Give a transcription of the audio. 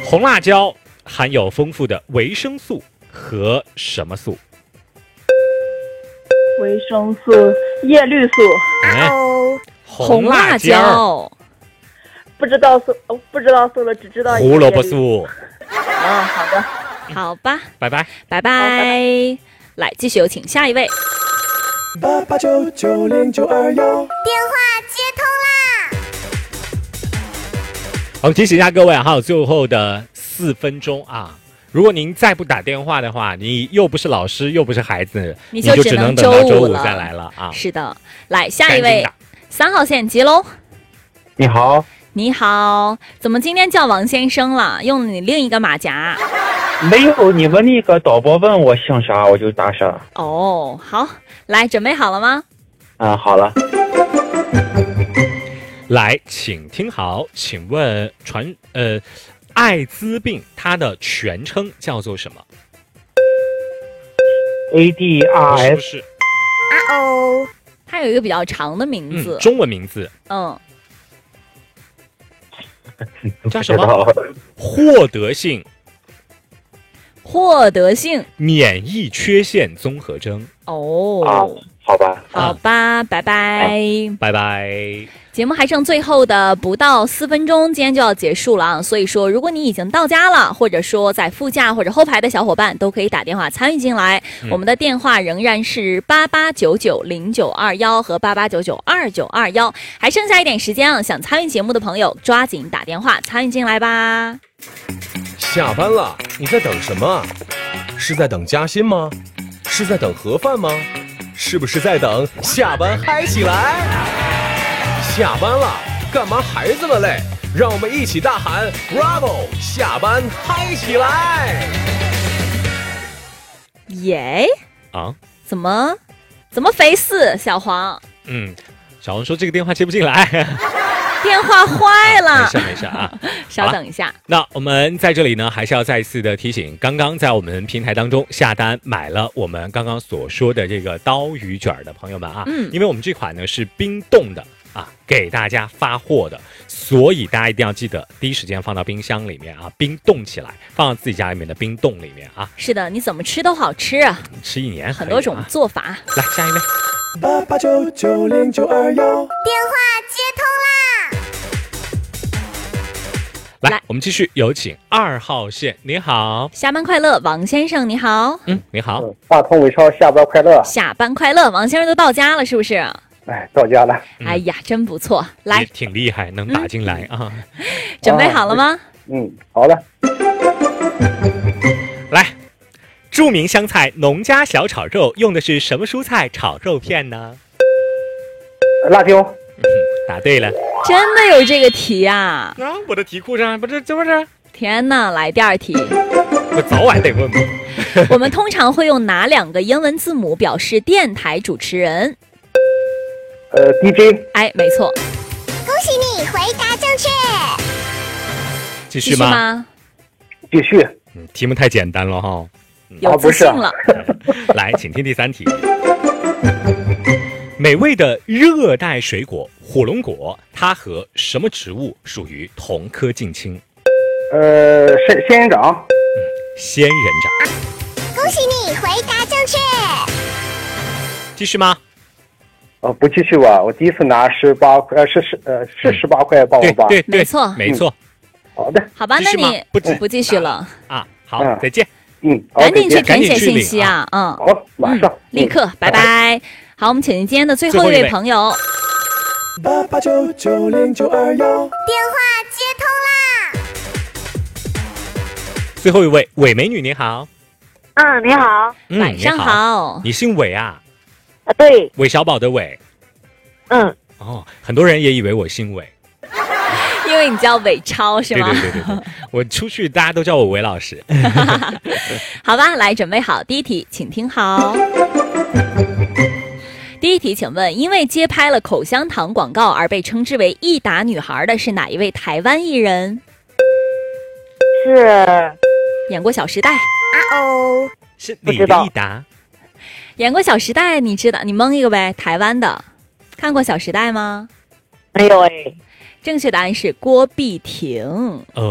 红辣椒含有丰富的维生素和什么素？ 维生素、叶绿素。 红辣椒， 不知道素了，只知道胡萝卜素。 好的， 好吧， 拜拜， 拜拜。来，继续有请下一位。 88990921， 电话接通啦！ 我们提醒一下各位，还有最后的4分钟啊！如果您再不打电话的话，你又不是老师，又不是孩子，你就只能等到周五再来了啊！ 是的，来下一位，3号线接喽。 你好， 你好，怎么今天叫王先生了？用你另一个马甲？ 没有，你们那个导播问我姓啥，我就答啥。 哦，好，来，准备好了吗？ 好了。 来，请听好，请问艾滋病它的全称叫做什么 ？ADRS 不是， 它有一个比较长的名字， 中文名字。叫什么？获得性免疫缺陷综合征。 好吧， 好吧，拜拜， 拜拜。 节目还剩最后的不到4分钟，今天就要结束了啊！所以说，如果你已经到家了，或者说在副驾或者后排的小伙伴，都可以打电话参与进来。我们的电话仍然是88990921和88992921，还剩下一点时间啊！想参与节目的朋友，抓紧打电话参与进来吧。 下班了，你在等什么？是在等加薪吗？是在等盒饭吗？是不是在等下班嗨起来？下班了，干嘛还这么累？让我们一起大喊 Bravo！ 下班嗨起来！ 耶！怎么肥4小黄？ 小黄说这个电话接不进来。 电话坏了， 没事啊， 稍等一下。 那我们在这里呢，还是要再一次的提醒，刚刚在我们平台当中下单买了我们刚刚所说的这个刀鱼卷的朋友们啊，因为我们这款呢是冰冻的啊，给大家发货的，所以大家一定要记得第一时间放到冰箱里面啊，冰冻起来，放到自己家里面的冰冻里面啊。 是的，你怎么吃都好吃啊， 吃1年很多种做法。 来，下一位 88990921， 电话接通啦！ 来，我们继续有请2号线。你好， 下班快乐，王先生你好。 你好， 大同伟超，下班快乐。 下班快乐，王先生都到家了是不是？ 到家了。 哎呀，真不错，来， 挺厉害，能打进来啊。 准备好了吗？ 好了。 来，著名湘菜农家小炒肉用的是什么蔬菜炒肉片呢？ 辣椒。 答对了， 真的有这个题啊！ 我的题库上不是？ 天哪，来第2题， 我早晚得问。 我们通常会用哪2个英文字母表示电台主持人 ？DJ。 哎，没错。 恭喜你回答正确。 继续吗？ 继续。 题目太简单了哈。 有自信了。 来，请听第3题。美味的热带水果火龙果，它和什么植物属于同科近亲？ 仙人掌。 仙人掌。 恭喜你回答正确。 继续吗？ 不继续吧，我第一次拿18块，是18块858。 对， 没错。 好的。 好吧，那你不继续了啊？好，再见。 赶紧去填写信息啊！ 好，马上， 立刻，拜拜。好，我们请进今天的最后一位朋友。 88990921， 电话接通啦！ 最后一位韦美女，你好。 你好。 晚上好。 你姓韦啊？ 对。 韦小宝的韦。很多人也以为我姓韦。 因为你叫韦超是吗？ 对，我出去大家都叫我韦老师。 好吧，来准备好第1题，请听好。第1题，请问因为接拍了口香糖广告而被称之为益达女孩的是哪一位台湾艺人？ 是演过《小时代》。 是李益达。 演过《小时代》，你知道？你蒙一个呗，台湾的。看过《小时代》吗？ 没有。 正确答案是郭碧婷。